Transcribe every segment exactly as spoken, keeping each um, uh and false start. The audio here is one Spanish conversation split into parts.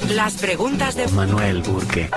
Las preguntas de Manuel Burke.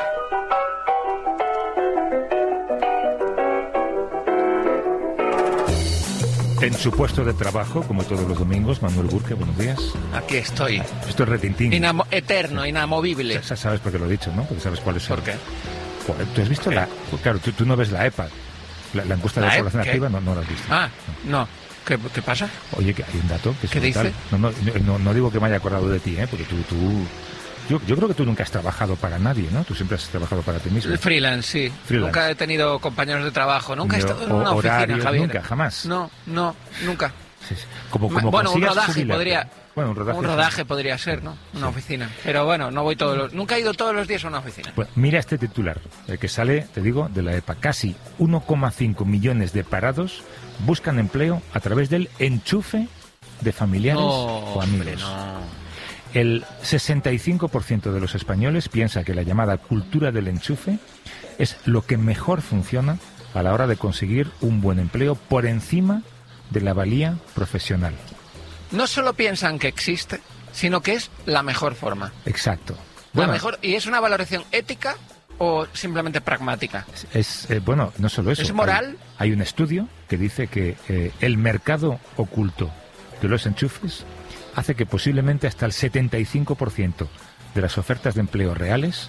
En su puesto de trabajo, como todos los domingos, Manuel Burke, buenos días. Aquí estoy. Esto es retintín. Inamo- eterno, inamovible. Ya sabes por qué lo he dicho, ¿no? Porque sabes cuáles son. ¿Por qué? Joder, ¿tú has visto ¿Qué? la...? Claro, tú, tú no ves la EPA. La, la encuesta de ¿La la E P? población ¿Qué? activa no, no la has visto. Ah, no. ¿Qué, qué pasa? Oye, que hay un dato que es ¿Qué brutal. dice? No, no, no, no digo que me haya acordado de ti, ¿eh? Porque tú... tú yo, yo creo que tú nunca has trabajado para nadie, ¿no? Tú siempre has trabajado para ti mismo. Freelance, sí. Freelance. Nunca he tenido compañeros de trabajo. Nunca he Ni estado en o- una oficina, horarios, Javier. nunca, jamás. No, no, nunca. Sí, sí. Como, como bueno, un consigas rodaje jubilarte. podría... Bueno, un rodaje. Un rodaje podría ser, ¿no? Una Sí. oficina. Pero bueno, no voy todos los... Nunca he ido todos los días a una oficina. Pues mira este titular, el que sale, te digo, de la EPA. Casi uno coma cinco millones de parados buscan empleo a través del enchufe de familiares No, o amigos. hombre, no. El sesenta y cinco por ciento de los españoles piensa que la llamada cultura del enchufe es lo que mejor funciona a la hora de conseguir un buen empleo por encima de la valía profesional. No solo piensan que existe, sino que es la mejor forma. Exacto. La Bueno, mejor... ¿Y es una valoración ética o simplemente pragmática? Es, eh, bueno, no solo eso. ¿Es moral? Hay, hay un estudio que dice que eh, el mercado oculto de los enchufes hace que posiblemente hasta el setenta y cinco por ciento de las ofertas de empleo reales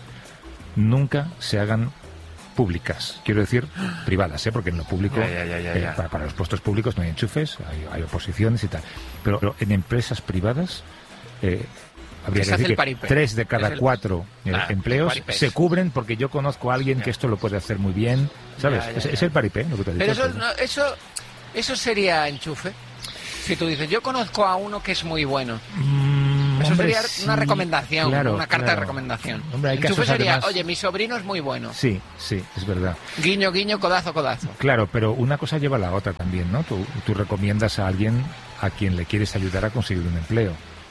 nunca se hagan públicas. Quiero decir, privadas, ¿eh? Porque en lo público, Ya, ya, ya, ya, eh, ya. para, para los puestos públicos no hay enchufes, hay, hay oposiciones y tal. Pero, pero en empresas privadas... Eh, habría Se que hace decir el que paripé. tres de cada Es el- cuatro eh, Claro, empleos el paripé. se cubren porque yo conozco a alguien Ya. que esto lo puede hacer muy bien, ¿sabes? Ya, ya, es, ya. es el paripé, lo que te he Pero dicho. eso, no, eso, eso sería enchufe. Si tú dices, yo conozco a uno que es muy bueno. Mm, Eso hombre, sería sí, una recomendación, claro, una carta claro. de recomendación. Hombre, hay Enchufe casos sería, además- oye, mi sobrino es muy bueno. Sí, sí, es verdad. Guiño, guiño, codazo, codazo. Claro, pero una cosa lleva a la otra también, ¿no? Tú, tú recomiendas a alguien a quien le quieres ayudar a conseguir un empleo.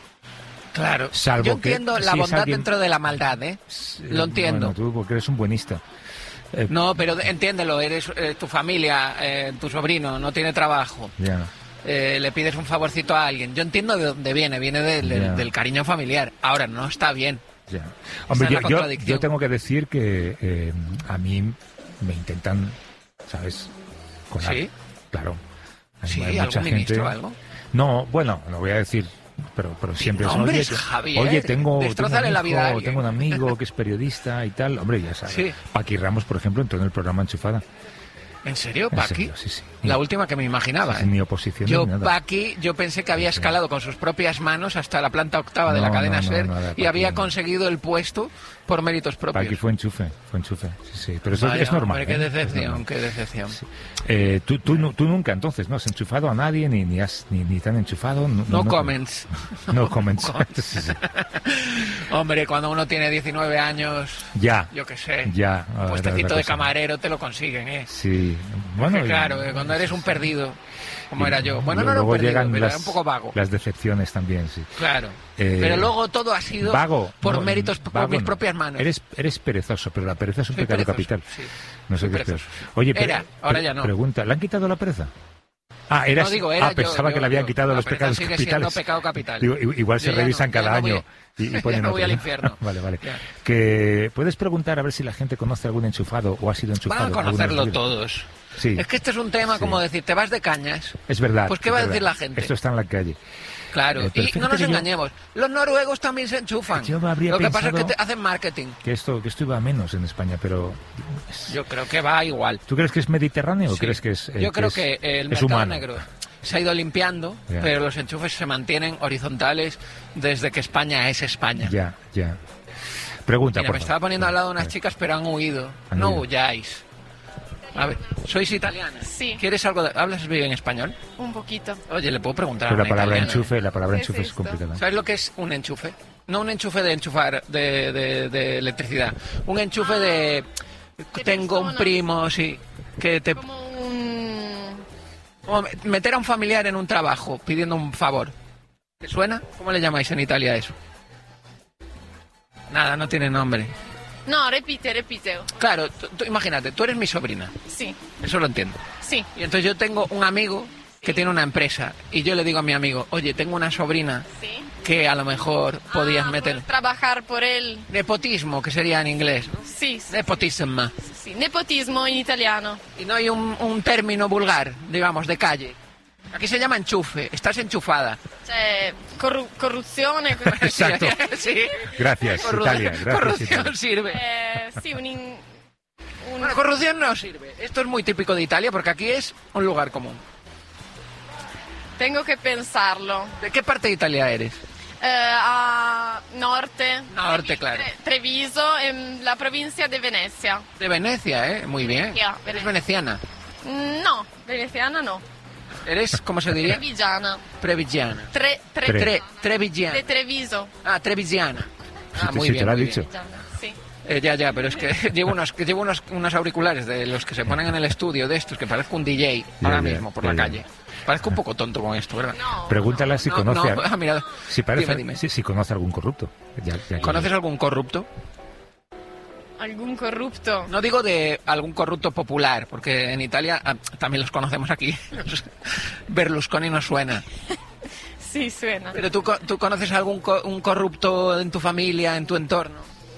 Claro. Salvo yo que entiendo la si es bondad alguien- dentro de la maldad, ¿eh? Lo entiendo. Bueno, tú porque eres un buenista. Eh, No, pero entiéndelo, eres eh, tu familia, eh, tu sobrino, no tiene trabajo. Ya. Eh, le pides un favorcito a alguien. Yo entiendo de dónde viene, viene del, del- Ya. del cariño familiar. Ahora, no está bien. Ya. Hombre, es la yo, yo, contradicción. yo tengo que decir que eh, a mí me intentan, ¿sabes? Colar. ¿Sí? Claro. Hay- Sí, hay algún ministro o algo. No, bueno, lo voy a decir, pero, pero siempre es, nombres, oye, Javier, oye, tengo, tengo, destrozale un la vida a hijo, alguien. tengo un amigo que es periodista y tal. Hombre, ya sabes. Sí. Paqui Ramos, por ejemplo, entró en el programa Enchufada. ¿En serio, En Paqui? serio, sí, sí. La última que me imaginaba. Sin ¿eh? ni oposición Yo, ni nada. Paqui, yo pensé que había Sí. escalado con sus propias manos hasta la planta octava de la No, cadena no, no, SER nada, y Paqui había no. conseguido el puesto por méritos propios. Paqui fue enchufe, fue enchufe. Sí, sí. Pero eso Vaya, es normal. hombre, qué ¿eh? Es decepción, normal. qué decepción. Sí. Eh, tú, tú, nu- tú nunca, entonces, ¿no has enchufado a nadie, ni, ni, has, ni, ni te han enchufado? No, No comments. No comments. Sí, sí. Hombre, cuando uno tiene diecinueve años, Ya, yo qué sé, ya. un ahora puestecito la de cosa. camarero te lo consiguen, ¿eh? Sí, bueno. Que y- claro, eh, cuando eres un perdido, como y era yo. Bueno, lo- no era un luego perdido, llegan pero las, era un poco vago. las decepciones también, sí. Claro. Eh, pero luego todo ha sido Vago. por no, méritos, por vago mis no. propias manos. Eres, eres perezoso, pero la pereza es un Soy pecado perezoso, capital. sí. No sé Soy qué es peor. perezoso. Oye, pero, Era, ahora ya no. Pregunta, ¿le han quitado la pereza? Ah, eras, No digo, era ah, yo, pensaba yo, que le habían yo. quitado La los pereza pecados sigue siendo capitales. pecado capital. Digo, i- igual se Yo ya revisan no, ya cada no voy- año y, y ya ponen no voy otros, al ¿no? infierno. Vale, vale. Ya. Que puedes preguntar a ver si la gente conoce algún enchufado o ha sido enchufado. Van a alguna conocerlo vez. todos. Sí, Es que este es un tema Sí. como decir, te vas de cañas. es verdad. Pues, ¿qué es va a verdad. decir la gente? Esto está en la calle. Claro, Eh, pero y no fíjate nos que yo- engañemos. Los noruegos también se enchufan. Yo habría Lo que pasa es que pensado- te hacen marketing. Que esto, que esto iba a menos en España, pero... Yo creo que va igual. ¿Tú crees que es mediterráneo o Sí. crees que es eh, Yo creo es- que el es mercado humano? negro se ha ido limpiando, Ya. pero los enchufes se mantienen horizontales desde que España es España. Ya, ya. Pregunta, Mira, por me favor. estaba poniendo al lado unas Eh, chicas, pero han huido. Han no huido. huyáis. A ver, ¿sois italiana? Sí. ¿Quieres algo de... ¿Hablas bien español? Un poquito. Oye, le puedo preguntar a Pero la una palabra italiana? enchufe, la palabra ¿Qué es enchufe es, esto? complicada. ¿Sabes lo que es un enchufe? No un enchufe de enchufar de, de- de electricidad. Un enchufe de... Tengo un persona. primo, sí, que te... Como un... Como meter a un familiar en un trabajo pidiendo un favor. ¿Te suena? ¿Cómo le llamáis en Italia eso? Nada, no tiene nombre. No, repite, repite. Claro, tú, tú imagínate, tú eres mi sobrina. Sí, Eso lo entiendo. sí. Y entonces yo tengo un amigo que tiene una empresa y yo le digo a mi amigo, oye, tengo una sobrina Sí. que a lo mejor podías Ah, meter... por trabajar por él. Nepotismo, que sería en inglés, ¿no? Sí, sí, Nepotism. sí. Nepotismo en italiano. Y no hay un, un término vulgar, digamos, de calle. Aquí se llama enchufe, estás enchufada. Cioè, corru- corruzione. Exacto. Sí. Gracias, Corru- Italia. Gracias, corrupción Italia. sirve. Eh, sí, un, in- un- Bueno, corrupción no sirve. Esto es muy típico de Italia porque aquí es un lugar común. Tengo que pensarlo. ¿De qué parte de Italia eres? Eh, a norte. Norte, claro. Tre- Treviso, en la provincia de Venecia. De Venecia, ¿eh? Muy bien. Ya, Eres Venecia. veneciana. Mm, No, veneciana no. Eres, ¿cómo se diría? Trevigiana. Trevigiana. Tre, tre- Tre. Tre, Trevigiana. De Treviso. Ah, Trevigiana. Sí, Ah, te- muy sí, bien, te lo ha muy dicho. bien. Trevigiana, sí. Eh, ya, ya, pero es que llevo unos, que llevo unos, unos auriculares de los que se ponen en el estudio de estos, que parezco un D J ahora ya, mismo por ya, la ya. calle. Parezco un poco tonto con esto, ¿verdad? No. Pregúntale si No, conoce no, a- ah, mira, si parece, dime, dime. Si, si conoce algún corrupto. Ya- ya que- ¿Conoces algún corrupto? Algún corrupto. No digo de algún corrupto popular, porque en Italia ah, también los conocemos aquí. Berlusconi no suena. Sí, suena. Pero tú, co- tú conoces algún co- un corrupto en tu familia, en tu entorno.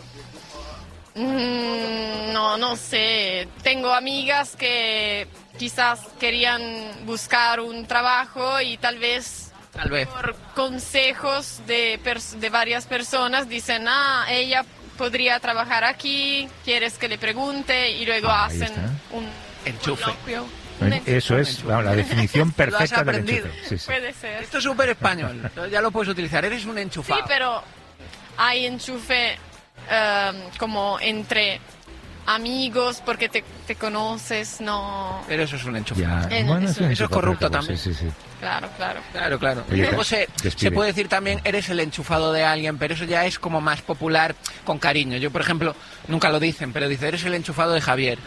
Mm, no, no sé. Tengo amigas que quizás querían buscar un trabajo y tal vez Tal vez. por consejos de, pers- de varias personas dicen, ah, ella podría trabajar aquí, quieres que le pregunte y luego Ah, ahí hacen está. un Enchufe. coloquio. Un enchufe. Eso es vamos, la definición perfecta del aprendido. enchufe. Sí, sí. Puede ser. Esto es súper español. Ya lo puedes utilizar. Eres un Sí, enchufado. pero hay enchufe em, como entre amigos porque te, te conoces, no. Pero eso es un enchufado. Ya, Eh, bueno, eso- un eso es enchufe corrupto perfecto, también. Sí, sí, sí. Claro, claro. Claro, claro. Oye, Luego se, despide. se puede decir también, eres el enchufado de alguien, pero eso ya es como más popular con cariño. Yo, por ejemplo, nunca lo dicen, pero dice, eres el enchufado de Javier,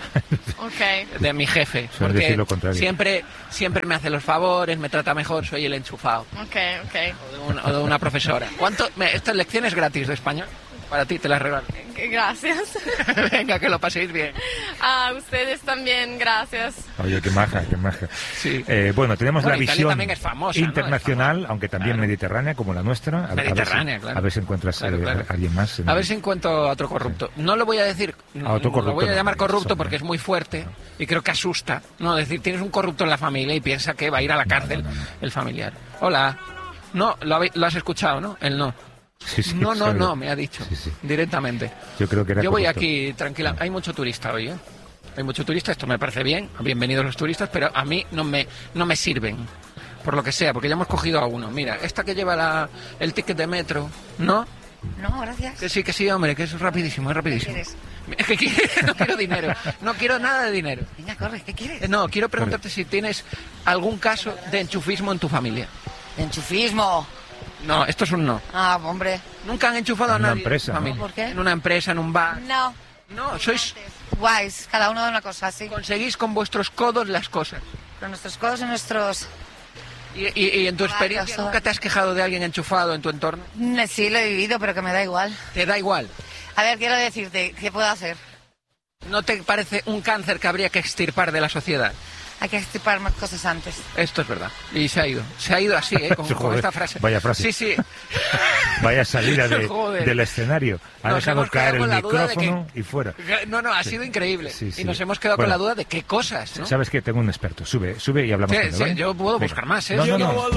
Ok. de mi jefe. Suelen decir Porque lo contrario. siempre, siempre me hace los favores, me trata mejor, soy el enchufado. Ok, ok. O de una, o de una profesora. ¿Cuánto? me- Estas lecciones gratis de español. Para ti, te las regalo. Gracias. Venga, que lo paséis bien. A ustedes también, gracias. Oye, qué maja, qué maja. Sí. Eh, bueno, tenemos Bueno, la Italia visión también es famosa, ¿no? internacional, Es famosa. aunque también Claro. mediterránea, como la nuestra. A, a ver si- Mediterránea, claro. A ver si encuentras Claro, eh, claro. a alguien más. en A el- ver si encuentro a otro corrupto. No lo voy a decir, A otro no, corrupto lo voy a no, llamar porque corrupto eso, porque ¿no? es muy fuerte y creo que asusta. No, decir, tienes un corrupto en la familia y piensa que va a ir a la cárcel no, no, no. el familiar. Hola. No, lo, habe- lo has escuchado, ¿no? Él no. Sí, sí, no, no, sabe. no, me ha dicho. Sí, sí. Directamente. Yo creo que era Yo voy corrupto. aquí tranquila. Hay mucho turista hoy, ¿eh? Hay mucho turista, esto me parece bien. Bienvenidos los turistas, pero a mí no me, no me sirven. Por lo que sea, porque ya hemos cogido a uno. Mira, esta que lleva la, el ticket de metro, ¿no? No, gracias. Que sí, que sí, hombre, que es rapidísimo, es rapidísimo. ¿Qué quieres? Es que quiero- no quiero dinero, no quiero nada de dinero. Venga, corre, ¿qué quieres? Eh, No, quiero preguntarte si tienes algún caso de enchufismo en tu familia. Enchufismo. No, esto es un no. Ah, hombre. Nunca han enchufado a En una nadie empresa, en tu ¿no? familia. ¿Por qué? En una empresa, en un bar. No. No, sois Guays, cada uno de una cosa, sí. conseguís con vuestros codos las cosas. Con nuestros codos y nuestros... Y, y- y en tu Vaya, experiencia, soy- ¿nunca te has quejado de alguien enchufado en tu entorno? Mm, Sí, lo he vivido, pero que me da igual. Te da igual. A ver, quiero decirte, ¿qué puedo hacer? ¿No te parece un cáncer que habría que extirpar de la sociedad? Hay que extirpar más cosas antes. Esto es verdad. Y se ha ido. Se ha ido así, ¿eh? Con, con Joder, esta frase. vaya frase. Sí, sí. Vaya salida de- Joder. del escenario. Ha Nos dejado hemos caer quedado el con la duda de micrófono y fuera. No, no, ha sido increíble. Sí, sí. Y nos hemos quedado Bueno. con la duda de qué cosas, ¿no? ¿Sabes qué? Tengo un experto. Sube, sube y hablamos Sí, con él, sí, ¿vale? yo puedo Venga. buscar más, ¿eh? No, Yo no, no- no.